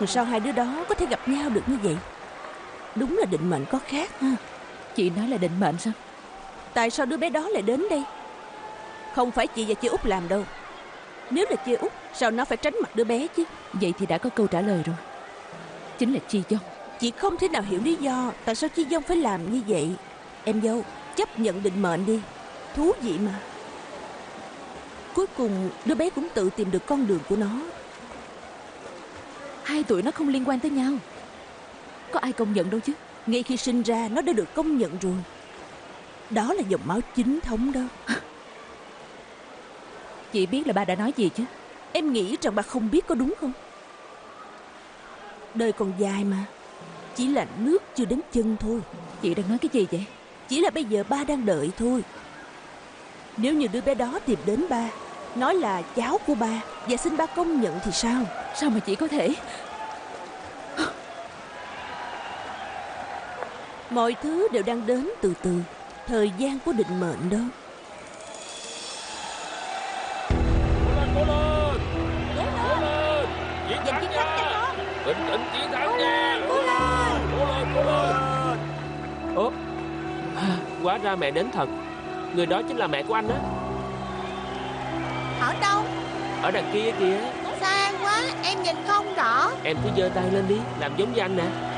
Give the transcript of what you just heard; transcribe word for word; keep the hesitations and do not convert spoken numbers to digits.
Sao hai đứa đó có thể gặp nhau được như vậy? Đúng là định mệnh có khác ha. Chị nói là định mệnh sao? Tại sao đứa bé đó lại đến đây? Không phải chị và chị Út làm đâu. Nếu là chị Út, sao nó phải tránh mặt đứa bé chứ? Vậy thì đã có câu trả lời rồi. Chính là Chi Dông. Chị không thể nào hiểu lý do tại sao Chi Dông phải làm như vậy. Em dâu, chấp nhận định mệnh đi. Thú vị mà. Cuối cùng đứa bé cũng tự tìm được con đường của nó. Hai tụi nó không liên quan tới nhau. Có ai công nhận đâu chứ. Ngay khi sinh ra nó đã được công nhận rồi. Đó là dòng máu chính thống đó. Chị biết là ba đã nói gì chứ? Em nghĩ rằng bà không biết có đúng không? Đời còn dài mà. Chỉ là nước chưa đến chân thôi. Chị đang nói cái gì vậy? Chỉ là bây giờ ba đang đợi thôi. Nếu như đứa bé đó tìm đến ba, nói là cháu của ba và xin ba công nhận thì sao? Sao mà chị có thể? Mọi thứ đều đang đến từ từ. Thời gian của định mệnh đó. Cố lên, cố lên, cố lên, chiến thắng nha, bình tĩnh chiến thắng nha, cố lên, cố lên, cố lên. Ủa, hóa ra mẹ đến thật. Người đó chính là mẹ của anh á. Ở đâu? Ở đằng kia kìa. Xa quá, em nhìn không rõ. Em cứ giơ tay lên đi, làm giống như anh nè.